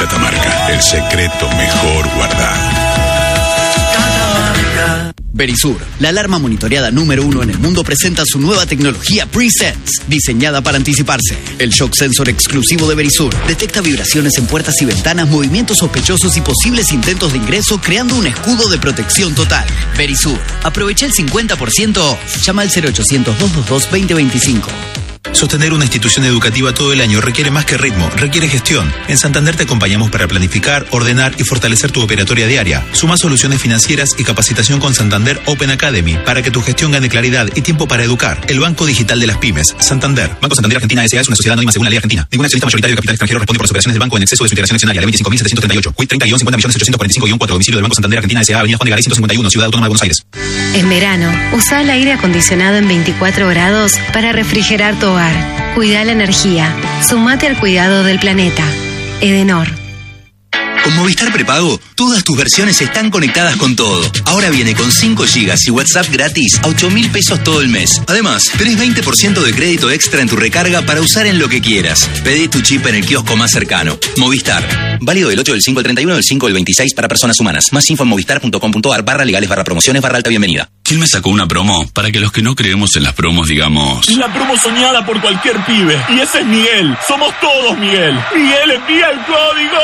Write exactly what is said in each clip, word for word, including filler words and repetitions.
Catamarca, el secreto mejor guardado. Verisur, la alarma monitoreada número uno en el mundo, presenta su nueva tecnología Pre-Sense, diseñada para anticiparse. El shock sensor exclusivo de Verisur detecta vibraciones en puertas y ventanas, movimientos sospechosos y posibles intentos de ingreso, creando un escudo de protección total. Verisur, aprovecha el cincuenta por ciento. Llama al cero ochocientos, doscientos veintidós, veinte veinticinco. Sostener una institución educativa todo el año requiere más que ritmo, requiere gestión. En Santander te acompañamos para planificar, ordenar y fortalecer tu operatoria diaria. Suma soluciones financieras y capacitación con Santander Open Academy para que tu gestión gane claridad y tiempo para educar. El Banco Digital de las Pymes. Santander. Banco Santander Argentina S A es una sociedad anónima según la ley argentina. Ningún accionista mayoritario de capital extranjero responde por las operaciones del banco en exceso de su integración accionaria. Ley veinticinco mil setecientos treinta y ocho. Quit treinta guión cincuenta millones ochocientos cuarenta y cinco guión cuatro. Domicilio del Banco Santander Argentina S A. Avenida Juan de Garay ciento cincuenta y uno, Ciudad Autónoma de Buenos Aires. En verano, usa el aire acondicionado en veinticuatro grados para refrigerar tu hogar. Cuida la energía. Sumate al cuidado del planeta. Edenor. Con Movistar Prepago, todas tus versiones están conectadas con todo. Ahora viene con cinco gigas y WhatsApp gratis a ocho mil pesos todo el mes. Además, tenés veinte por ciento de crédito extra en tu recarga para usar en lo que quieras. Pedí tu chip en el kiosco más cercano. Movistar. Válido del ocho del cinco al treinta y uno del cinco del veintiséis para personas humanas. Más info en movistar.com.ar barra legales barra promociones barra alta bienvenida. ¿Quién me sacó una promo? Para que los que no creemos en las promos digamos... La promo soñada por cualquier pibe. Y ese es Miguel. Somos todos Miguel. Miguel, envía el código.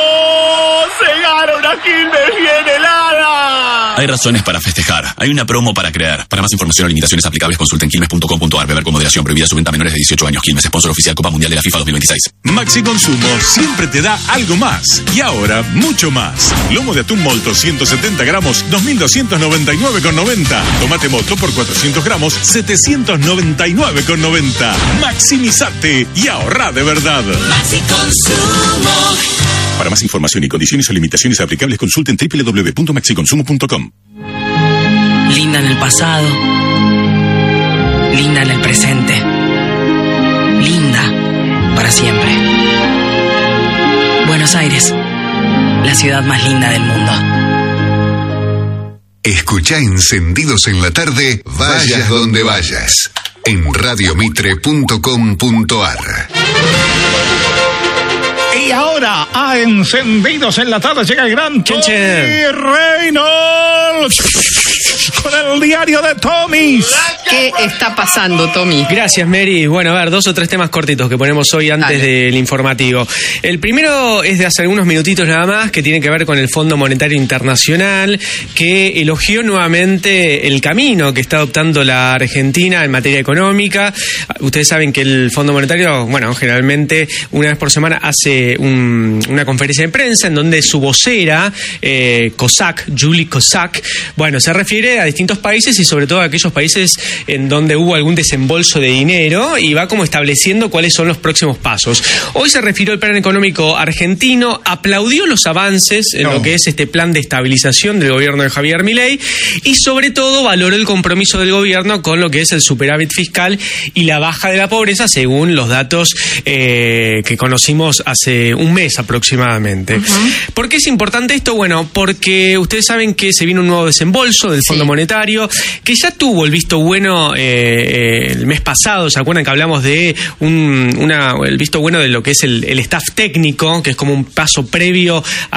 ¡Se gana una Quilmes bien helada! Hay razones para festejar. Hay una promo para creer. Para más información o limitaciones aplicables, consulten quilmes punto com punto ar. Beber con moderación. Prohibida su venta a menores de dieciocho años. Quilmes, sponsor oficial Copa Mundial de la FIFA dos mil veintiséis. Maxi Consumo siempre te da algo más. Y ahora, mucho más. Lomo de atún molto ciento setenta gramos, dos mil doscientos noventa y nueve con noventa. Tomate molto por cuatrocientos gramos, setecientos noventa y nueve con noventa. Maximizate y ahorra de verdad. Maxi Consumo. Para más información y condiciones o limitaciones aplicables, consulten doble u doble u doble u punto maxi consumo punto com. Linda en el pasado. Linda en el presente. Linda para siempre. Buenos Aires, la ciudad más linda del mundo. Escuchá Encendidos en la Tarde, vayas donde vayas, en radio mitre punto com punto ar. Y ahora, a Encendidos en la Tarde, llega el gran Tommy Reynolds con el diario de Tommy. ¿Qué está pasando, Tommy? Gracias, Mary. Bueno, a ver, dos o tres temas cortitos que ponemos hoy antes Dale. del informativo. El primero es de hace algunos minutitos nada más, que tiene que ver con el Fondo Monetario Internacional, que elogió nuevamente el camino que está adoptando la Argentina en materia económica. Ustedes saben que el Fondo Monetario, bueno, generalmente una vez por semana hace un, una conferencia de prensa en donde su vocera, eh, Cossack, Julie Cossack, bueno, se refiere a distintos países y sobre todo a aquellos países en donde hubo algún desembolso de dinero y va como estableciendo cuáles son los próximos pasos. Hoy se refirió al plan económico argentino, aplaudió los avances en no. lo que es este plan de estabilización del gobierno de Javier Milei y sobre todo valoró el compromiso del gobierno con lo que es el superávit fiscal y la baja de la pobreza según los datos eh, que conocimos hace un mes aproximadamente. Uh-huh. ¿Por qué es importante esto? Bueno, porque ustedes saben que se viene un nuevo desembolso del Fondo sí. Monetario que ya tuvo el visto bueno Eh, el mes pasado. ¿Se acuerdan que hablamos de un, una, el visto bueno de lo que es el, el staff técnico, que es como un paso previo a